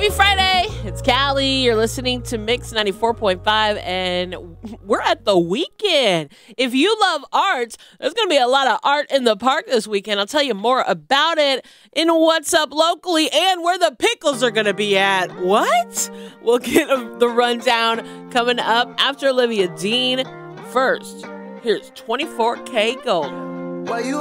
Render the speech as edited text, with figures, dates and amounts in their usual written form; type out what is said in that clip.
Happy Friday. It's Callie. You're listening to Mix 94.5, and we're at the weekend. If you love arts, there's going to be a lot of art in the park this weekend. I'll tell you more about it in What's Up Locally and where the pickles are going to be at. What? We'll get the rundown coming up after Olivia Dean. First, here's 24K Golden.